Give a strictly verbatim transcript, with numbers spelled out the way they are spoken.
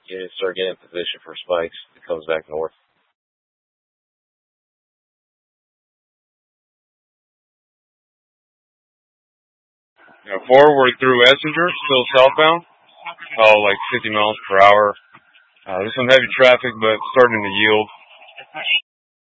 units start getting in position for spikes. It comes back north. Now forward through Essinger, still southbound. Oh, like fifty miles per hour. Uh, there's some heavy traffic, but starting to yield.